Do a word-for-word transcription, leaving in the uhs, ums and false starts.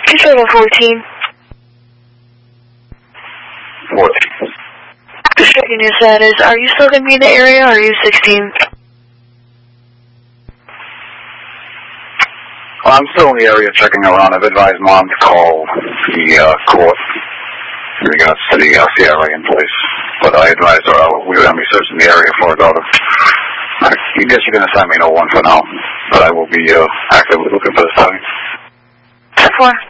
seven fourteen. fourteen. Just checking your status. Are you still going to be in the area, or are you sixteen? Well, I'm still in the area checking around. I've advised Mom to call the uh, court in regards to the uh, C R A in place. But I advised her uh, we were going to be searching the area for a daughter. I guess you're going to sign me no one for now, but I will be uh, actively looking for this time. ten four.